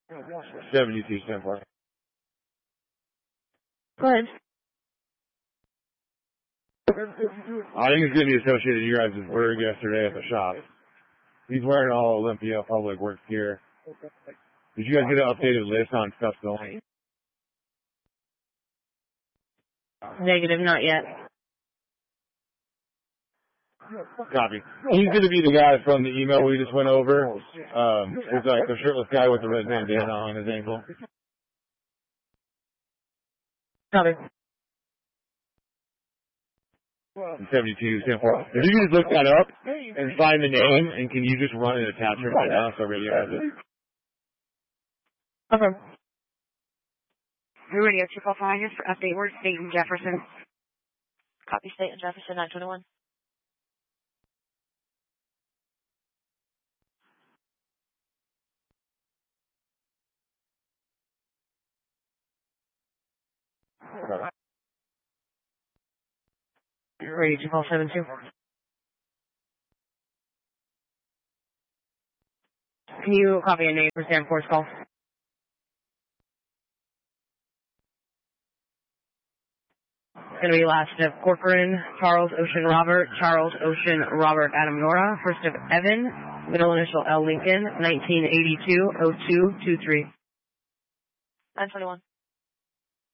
72 10-4. Go ahead. I think it's going to be associated with your guys' word yesterday at the shop. He's wearing all Olympia public work gear. Did you guys get an updated list on stuff going? Negative, not yet. Copy. He's going to be the guy from the email we just went over. It's like the shirtless guy with the red bandana on his ankle. Copy. 72 10-4. If you can just look that up and find the name, and can you just run an attachment right now so radio has it? Okay. Your radio 245 for update word State and Jefferson. Copy State and Jefferson 921. Radio 2472. Can you copy a name for Sam Force call? It's going to be last of Corcoran, Charles Ocean Robert Adam Nora, first of Evan, middle initial L Lincoln, 1982-0223. 921.